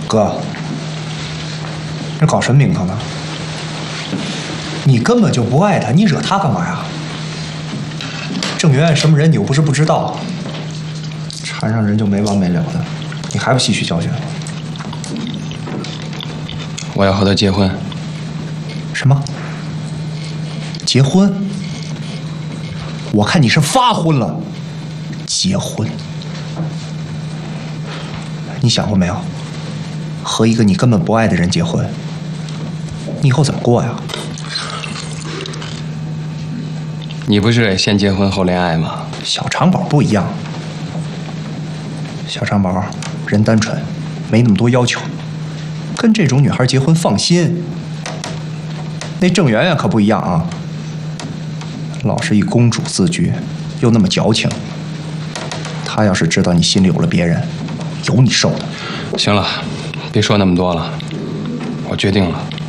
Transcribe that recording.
哥，这搞什么名堂呢？你根本就不爱他，你惹他干嘛呀？郑媛媛什么人，你又不是不知道，缠上人就没完没了的，你还不吸取教训？ 我要和他结婚。 什么？结婚？我看你是发昏了。结婚？你想过没有？和一个你根本不爱的人结婚，你以后怎么过呀？ 你不是也先结婚后恋爱吗？ 小长宝不一样，小长宝人单纯，没那么多要求，跟这种女孩结婚放心。那郑媛媛可不一样啊，老是以公主自居，又那么矫情。她要是知道你心里有了别人，有你受的。 行了，别说那么多了，我决定了。